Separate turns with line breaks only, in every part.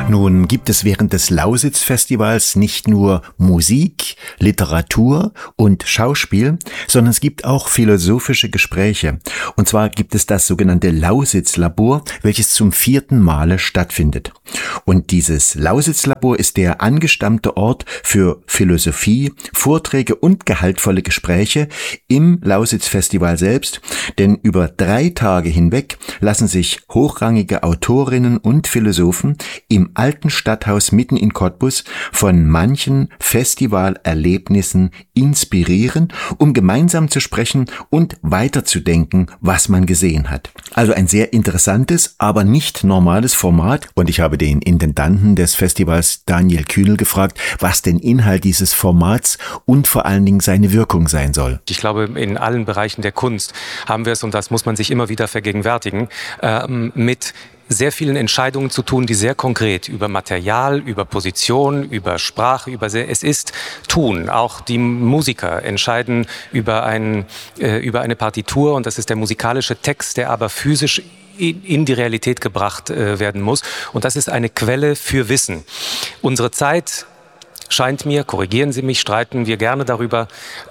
Nun gibt es während des Lausitz-Festivals nicht nur Musik, Literatur und Schauspiel, sondern es gibt auch philosophische Gespräche. Und zwar gibt es das sogenannte Lausitz-Labor, welches zum 4. Male stattfindet. Und dieses Lausitz-Labor ist der angestammte Ort für Philosophie, Vorträge und gehaltvolle Gespräche im Lausitz-Festival selbst, denn über 3 Tage hinweg lassen sich hochrangige Autorinnen und Philosophen im alten Stadthaus mitten in Cottbus von manchen Festivalerlebnissen inspirieren, um gemeinsam zu sprechen und weiterzudenken, was man gesehen hat. Also ein sehr interessantes, aber nicht normales Format, und ich habe den Intendanten des Festivals Daniel Kühnel gefragt, was denn Inhalt dieses Formats und vor allen Dingen seine Wirkung sein soll.
Ich glaube, in allen Bereichen der Kunst haben wir es, und das muss man sich immer wieder vergegenwärtigen, mit sehr vielen Entscheidungen zu tun, die sehr konkret über Material, über Position, über Sprache, es ist Tun. Auch die Musiker entscheiden über eine Partitur, und das ist der musikalische Text, der aber physisch in die Realität gebracht werden muss. Und das ist eine Quelle für Wissen. Unsere Zeit scheint mir, korrigieren Sie mich, streiten wir gerne darüber,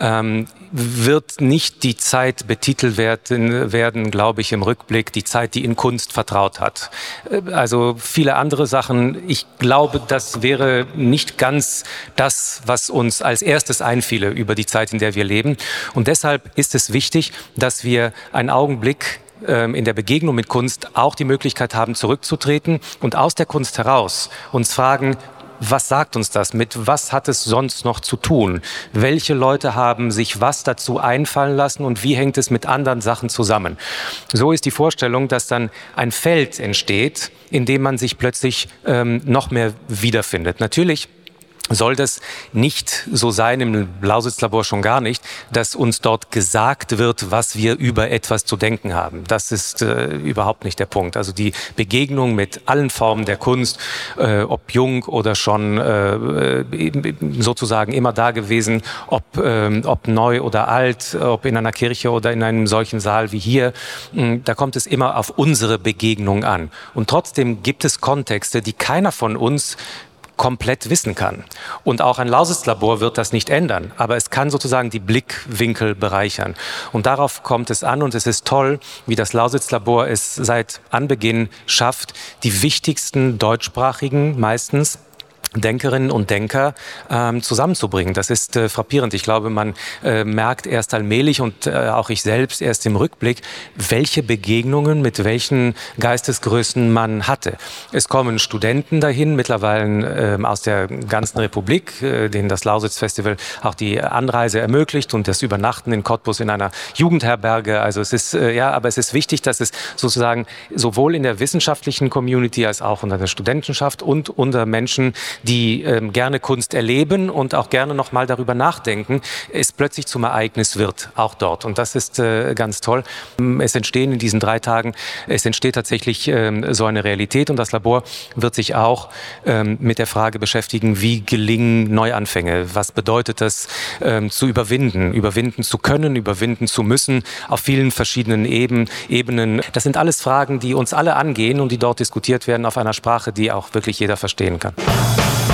wird nicht die Zeit betitelt werden, glaube ich, im Rückblick, die Zeit, die in Kunst vertraut hat. Also viele andere Sachen, ich glaube, das wäre nicht ganz das, was uns als erstes einfiele über die Zeit, in der wir leben. Und deshalb ist es wichtig, dass wir einen Augenblick in der Begegnung mit Kunst auch die Möglichkeit haben, zurückzutreten und aus der Kunst heraus uns fragen, was sagt uns das? Mit was hat es sonst noch zu tun? Welche Leute haben sich was dazu einfallen lassen und wie hängt es mit anderen Sachen zusammen? So ist die Vorstellung, dass dann ein Feld entsteht, in dem man sich plötzlich noch mehr wiederfindet. Natürlich soll das nicht so sein, im Lausitz-Labor schon gar nicht, dass uns dort gesagt wird, was wir über etwas zu denken haben. Das ist überhaupt nicht der Punkt. Also die Begegnung mit allen Formen der Kunst, ob jung oder schon sozusagen immer da gewesen, ob neu oder alt, ob in einer Kirche oder in einem solchen Saal wie hier, da kommt es immer auf unsere Begegnung an. Und trotzdem gibt es Kontexte, die keiner von uns komplett wissen kann. Und auch ein Lausitz-Labor wird das nicht ändern, aber es kann sozusagen die Blickwinkel bereichern. Und darauf kommt es an, und es ist toll, wie das Lausitz-Labor es seit Anbeginn schafft, die wichtigsten deutschsprachigen, meistens Denkerinnen und Denker zusammenzubringen. Das ist frappierend. Ich glaube, man merkt erst allmählich, und auch ich selbst erst im Rückblick, welche Begegnungen mit welchen Geistesgrößen man hatte. Es kommen Studenten dahin, mittlerweile aus der ganzen Republik, denen das Lausitz-Festival auch die Anreise ermöglicht und das Übernachten in Cottbus in einer Jugendherberge. Also es ist, aber es ist wichtig, dass es sozusagen sowohl in der wissenschaftlichen Community als auch unter der Studentenschaft und unter Menschen, die gerne Kunst erleben und auch gerne noch mal darüber nachdenken, es plötzlich zum Ereignis wird, auch dort. Und das ist ganz toll. Es entstehen in diesen 3 Tagen, es entsteht tatsächlich so eine Realität, und das Labor wird sich auch mit der Frage beschäftigen, wie gelingen Neuanfänge? Was bedeutet das, zu überwinden zu können, überwinden zu müssen, auf vielen verschiedenen Ebenen. Das sind alles Fragen, die uns alle angehen und die dort diskutiert werden auf einer Sprache, die auch wirklich jeder verstehen kann.